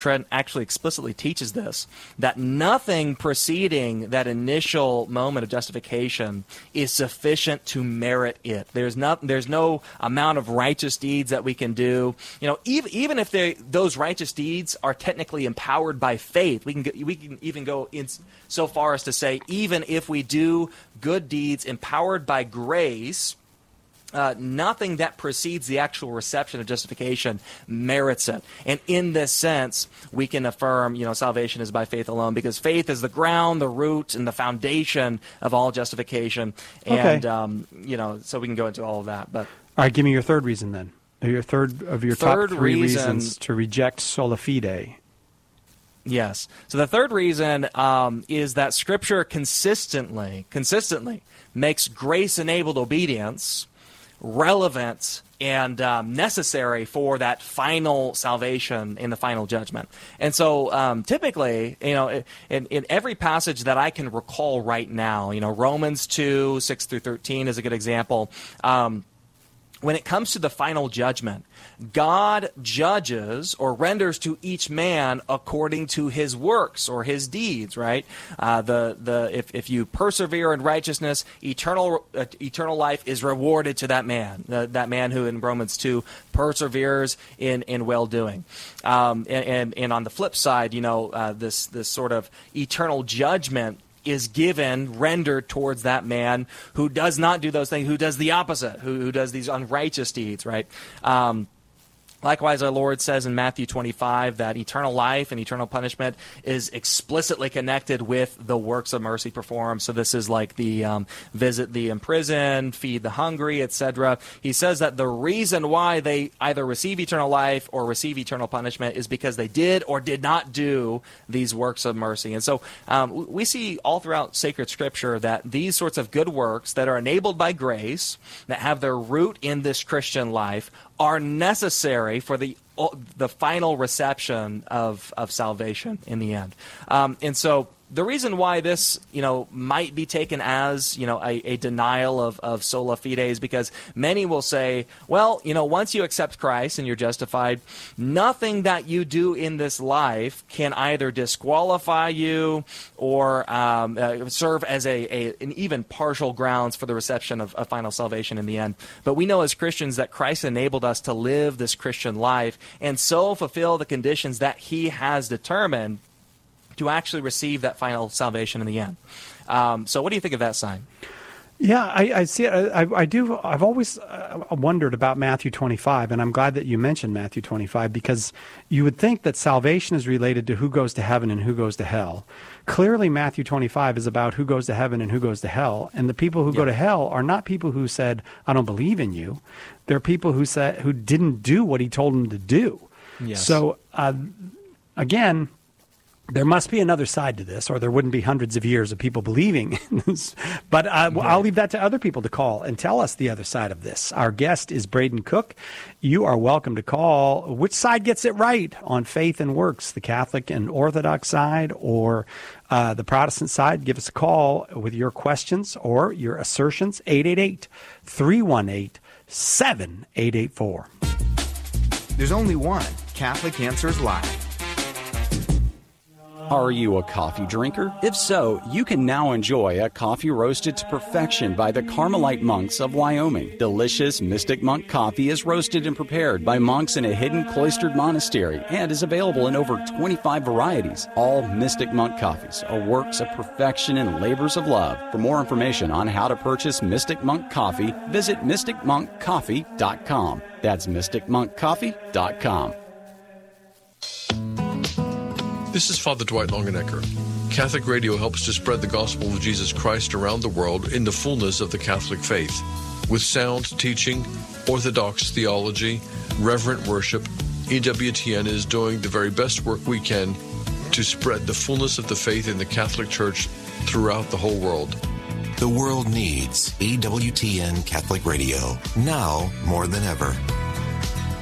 Trent actually explicitly teaches this, that nothing preceding that initial moment of justification is sufficient to merit it. There's no amount of righteous deeds that we can do. Even if those righteous deeds are technically empowered by faith, we can even go in so far as to say, even if we do good deeds empowered by grace, nothing that precedes the actual reception of justification merits it. And in this sense, we can affirm, salvation is by faith alone, because faith is the ground, the root, and the foundation of all justification. And, so we can go into all of that. But all right, give me your third reason then. Your third of your top three reasons to reject sola fide. Yes. So the third reason is that Scripture consistently makes grace-enabled obedience relevant and necessary for that final salvation in the final judgment. And so typically, in every passage that I can recall right now, Romans 2, 6 through 13 is a good example. When it comes to the final judgment, God judges or renders to each man according to his works or his deeds, right? If you persevere in righteousness, eternal life is rewarded to that man who in Romans 2 perseveres in well-doing. And on the flip side, this sort of eternal judgment is rendered towards that man who does not do those things, who does the opposite, who does these unrighteous deeds, right? Likewise, our Lord says in Matthew 25 that eternal life and eternal punishment is explicitly connected with the works of mercy performed. So this is like the visit the imprisoned, feed the hungry, etc. He says that the reason why they either receive eternal life or receive eternal punishment is because they did or did not do these works of mercy. And so we see all throughout sacred Scripture that these sorts of good works that are enabled by grace, that have their root in this Christian life, are necessary for the final reception of salvation in the end. And so the reason why this, might be taken as, a denial of sola fide is because many will say, well, once you accept Christ and you're justified, nothing that you do in this life can either disqualify you or serve as an even partial grounds for the reception of final salvation in the end. But we know as Christians that Christ enabled us to live this Christian life and so fulfill the conditions that he has determined to actually receive that final salvation in the end. So what do you think of that sign? Yeah, I see it. I do. I've always wondered about Matthew 25, and I'm glad that you mentioned Matthew 25, because you would think that salvation is related to who goes to heaven and who goes to hell. Clearly, Matthew 25 is about who goes to heaven and who goes to hell, and the people who go to hell are not people who said, I don't believe in you. They're people who didn't do what he told them to do. Yes. So, again, there must be another side to this, or there wouldn't be hundreds of years of people believing in this. But I'll leave that to other people to call and tell us the other side of this. Our guest is Braden Cook. You are welcome to call. Which side gets it right on faith and works, the Catholic and Orthodox side or the Protestant side? Give us a call with your questions or your assertions, 888-318-7884. There's only one Catholic Answers Live. Are you a coffee drinker? If so, you can now enjoy a coffee roasted to perfection by the Carmelite monks of Wyoming. Delicious Mystic Monk coffee is roasted and prepared by monks in a hidden cloistered monastery and is available in over 25 varieties. All Mystic Monk coffees are works of perfection and labors of love. For more information on how to purchase Mystic Monk coffee, visit mysticmonkcoffee.com. That's mysticmonkcoffee.com. This is Father Dwight Longenecker. Catholic Radio helps to spread the gospel of Jesus Christ around the world in the fullness of the Catholic faith. With sound teaching, orthodox theology, reverent worship, EWTN is doing the very best work we can to spread the fullness of the faith in the Catholic Church throughout the whole world. The world needs EWTN Catholic Radio now more than ever.